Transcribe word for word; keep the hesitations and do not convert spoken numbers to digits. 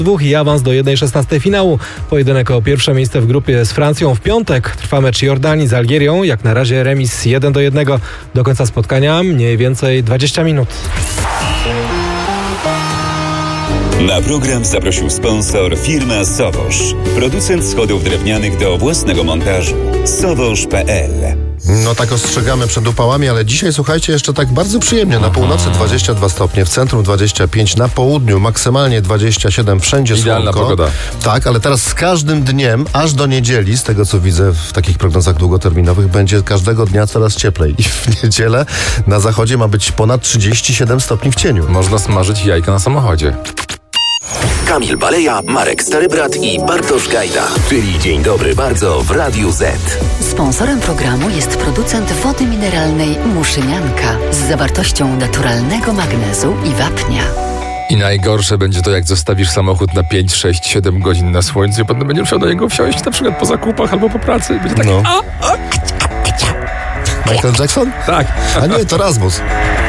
dwóch i awans do jednej szesnastej finału. Pojedynek o pierwsze miejsce w grupie z Francją w piątek. Trwa mecz Jordanii z Algierią. Jak na razie remis jeden do jednego. Do końca spotkania mniej więcej dwadzieścia minut. Na program zaprosił sponsor firma Sowosz. Producent schodów drewnianych do własnego montażu. sowosz kropka pe el. No tak ostrzegamy przed upałami, ale dzisiaj słuchajcie, jeszcze tak bardzo przyjemnie. Na północy dwadzieścia dwa stopnie, w centrum dwadzieścia pięć, na południu maksymalnie dwadzieścia siedem, wszędzie Idealna słonko. pogoda. Tak, ale teraz z każdym dniem, aż do niedzieli, z tego co widzę w takich prognozach długoterminowych, będzie każdego dnia coraz cieplej. I w niedzielę na zachodzie ma być ponad trzydzieści siedem stopni w cieniu. Można smażyć jajka na samochodzie. Kamil Baleja, Marek Starybrat i Bartosz Gajda, czyli Dzień Dobry Bardzo w Radiu Z. Sponsorem programu jest producent wody mineralnej Muszynianka z zawartością naturalnego magnezu i wapnia. I najgorsze będzie to, jak zostawisz samochód na pięć, sześć, siedem godzin na słońcu i potem będziesz musiał do niego wsiąść na przykład po zakupach albo po pracy. Będzie taki... No. A, a, Michael Jackson? tak. A nie, to Rasmus.